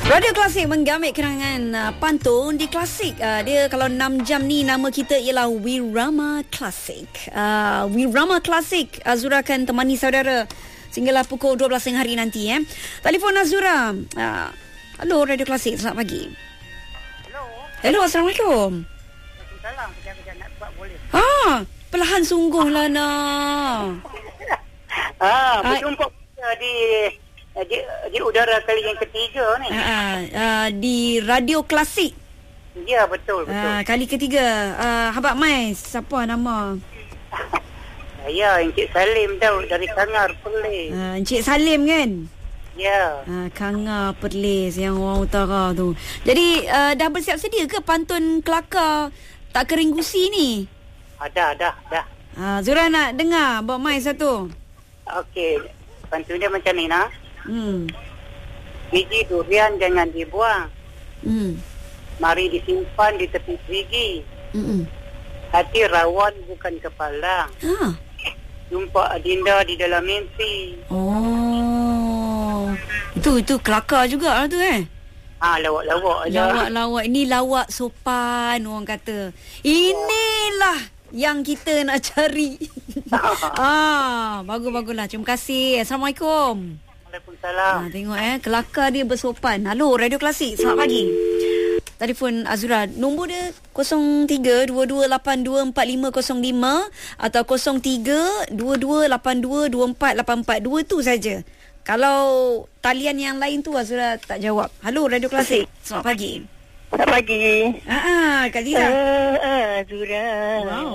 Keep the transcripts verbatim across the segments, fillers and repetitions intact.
Radio Klasik menggamit kenangan uh, pantun di Klasik. Uh, dia kalau enam jam ni nama kita ialah Wirama Klasik. Uh, Wirama Klasik. Azura akan temani saudara sehinggalah pukul dua belas hari nanti. Eh. Telefon Azura. Uh, halo Radio Klasik, selamat pagi. Hello. Hello, Assalamualaikum. Waalaikumsalam. Kejap-kejap nak buat boleh. Ah, perlahan sungguh lah nak. Ah, berjumpa di di di udara kali yang ketiga ni. Uh, uh, di Radio Klasik. Ya, betul, betul. Uh, kali ketiga. Uh, Habak Mai, siapa nama? Saya Encik Salim tau dari Kangar Perlis. Uh, Encik Salim kan? Ya. Uh, Kangar Perlis yang orang utara tu. Jadi uh, dah bersiap sedia ke pantun kelakar tak kering gusi ni? Ada, dah, dah. Uh, Zura nak dengar Habak Mai satu. Okey. Pantun dia macam ni nak. Hmm. Biji durian jangan dibuang. Hmm. Mari disimpan di tepi perigi. Hmm. Hati rawan bukan kepala. Ha. Jumpa adinda di dalam mimpi. Oh. Itu itu kelakar juga lah tu eh. Ah, lawak-lawak aja. Lawak-lawak. Ini lawak sopan orang kata. Inilah yang kita nak cari. ah, bagus-baguslah. Terima kasih. Assalamualaikum. Waalaikumsalam. Ha, tengok eh, kelakar dia bersopan. Halo, Radio Klasik. Selamat pagi. Telefon Azura, nombor dia kosong tiga dua dua lapan dua empat lima kosong lima atau kosong tiga dua dua lapan dua dua empat lapan empat dua tu saja. Kalau talian yang lain tu Azura tak jawab. Halo, Radio Klasik. Selamat pagi. Selamat pagi. Ah, ah, Kak Zira. Uh, Azura. Wow.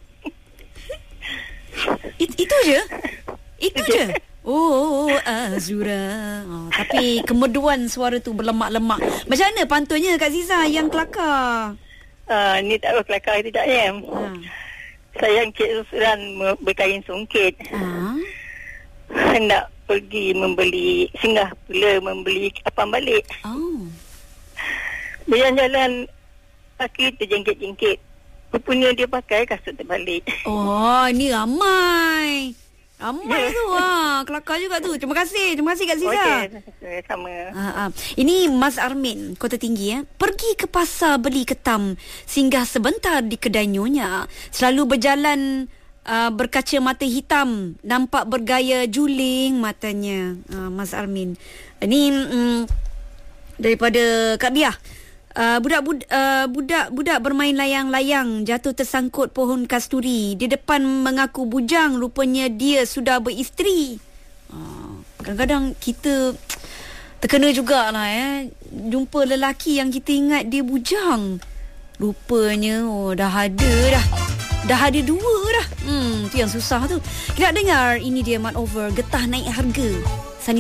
It, itu je? Itu je? Oh, Azura. Oh, tapi kemerduan suara tu berlemak-lemak. Macam mana pantunnya Kak Ziza yang kelakar? Uh, ni tak tahu kelakar tidak ya. Ha. Saya Encik Susran berkain sungkit. Ha? Hendak pergi membeli, singgah pula membeli kapal balik. Oh. Berjalan-jalan kaki terjengkit-jengkit. Rupanya dia pakai kasut terbalik. Oh, ni ramai. Ramai tu. Ha, kelakar juga tu. Terima kasih. Terima kasih Kak Ziza. Okey, sama. Ha, ha. Ini Mas Armin, Kota Tinggi ya. Pergi ke pasar beli ketam, singgah sebentar di kedai nyonya. Selalu berjalan uh, berkaca mata hitam, nampak bergaya juling matanya. Uh, Mas Armin. Ini um, daripada Kak Biah. Uh, budak bud- uh, budak budak bermain layang-layang jatuh tersangkut pohon kasturi. Di depan mengaku bujang, rupanya dia sudah beristeri. Uh, kadang-kadang kita terkena jugalah eh. Jumpa lelaki yang kita ingat dia bujang, rupanya oh dah ada dah. Dah ada dua dah. Hmm, tu yang susah tu. Kita nak dengar ini dia Mat Over, Getah Naik Harga.